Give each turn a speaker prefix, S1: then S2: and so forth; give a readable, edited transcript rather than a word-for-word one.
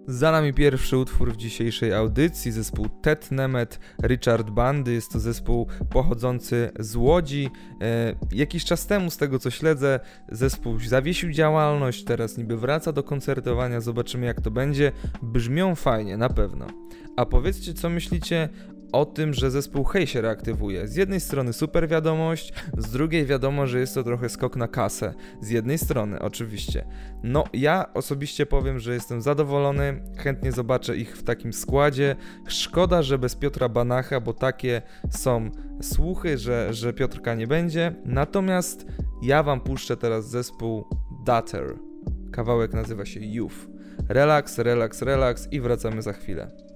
S1: Za nami pierwszy utwór w dzisiejszej audycji, zespół Ted Nemeth, Richard Bandy. Jest to zespół pochodzący z Łodzi. Jakiś czas temu, z tego co śledzę, zespół zawiesił działalność, teraz niby wraca do koncertowania, zobaczymy jak to będzie. Brzmią fajnie, na pewno. A powiedzcie, co myślicie o tym, że zespół Hej się reaktywuje. Z jednej strony super wiadomość, z drugiej wiadomo, że jest to trochę skok na kasę. Z jednej strony oczywiście. No ja osobiście powiem, że jestem zadowolony, chętnie zobaczę ich w takim składzie. Szkoda, że bez Piotra Banacha, bo takie są słuchy, że Piotrka nie będzie. Natomiast ja wam puszczę teraz zespół Dater. Kawałek nazywa się Youth. Relaks, relaks, relaks i wracamy za chwilę.